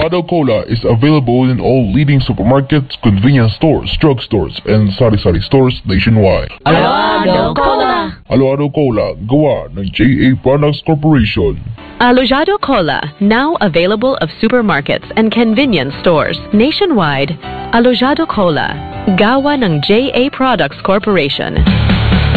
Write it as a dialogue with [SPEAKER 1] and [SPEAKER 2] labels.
[SPEAKER 1] Alojado Cola is available in all leading supermarkets, convenience stores, drugstores, and sari-sari stores nationwide.
[SPEAKER 2] Alojado Cola!
[SPEAKER 1] Alojado Cola, gawa ng JA Products Corporation.
[SPEAKER 3] Alojado Cola, now available of supermarkets and convenience stores nationwide. Alojado Cola, gawa ng JA Products Corporation.